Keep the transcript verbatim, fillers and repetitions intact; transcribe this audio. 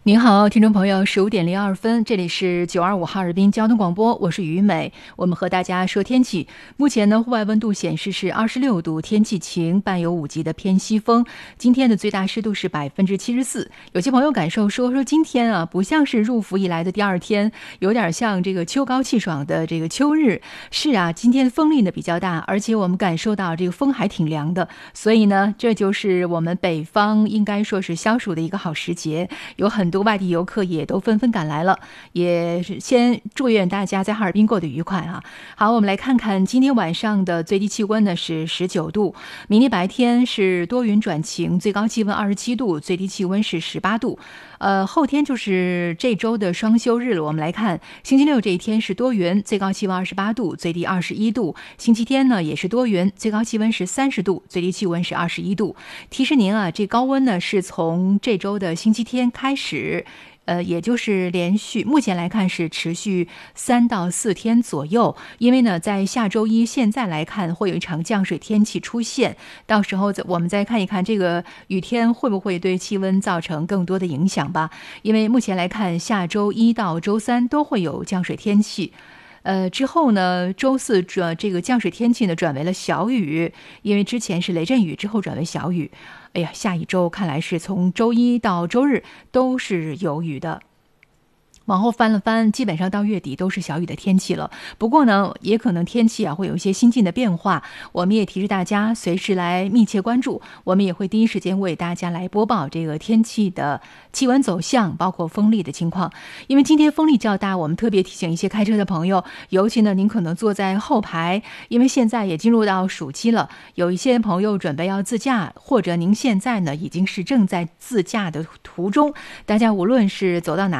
您好，听众朋友，十五点零二分，这里是九二五哈尔滨交通广播，我是于美。我们和大家说天气。目前呢，户外温度显示是二十六度，天气晴，伴有五级的偏西风。今天的最大湿度是百分之七十四。有些朋友感受说说今天啊，不像是入伏以来的第二天，有点像这个秋高气爽的这个秋日。是啊，今天风力呢比较大，而且我们感受到这个风还挺凉的，所以呢，这就是我们北方应该说是消暑的一个好时节，有很。很多外地游客也都纷纷赶来了，也是先祝愿大家在哈尔滨过得愉快啊！好，我们来看看今天晚上的最低气温呢是十九度，明天白天是多云转晴，最高气温二十七度，最低气温是十八度。呃，后天就是这周的双休日了。我们来看，星期六这一天是多云，最高气温二十八度，最低二十一度。星期天呢也是多云，最高气温是三十度，最低气温是二十一度。提示您啊，这高温呢是从这周的星期天开始。呃，也就是连续，目前来看是持续三到四天左右。因为呢，在下周一现在来看，会有一场降水天气出现，到时候我们再看一看这个雨天会不会对气温造成更多的影响吧。因为目前来看，下周一到周三都会有降水天气。呃，之后呢，周四转这个降水天气呢转为了小雨，因为之前是雷阵雨，之后转为小雨。哎呀，下一周看来是从周一到周日都是有雨的。往后翻了翻，基本上到月底都是小雨的天气了。不过呢，也可能天气啊会有一些新近的变化，我们也提示大家随时来密切关注。我们也会第一时间为大家来播报这个天气的气温走向，包括风力的情况。因为今天风力较大，我们特别提醒一些开车的朋友，尤其呢您可能坐在后排，因为现在也进入到暑期了，有一些朋友准备要自驾，或者您现在呢已经是正在自驾的途中，大家无论是走到哪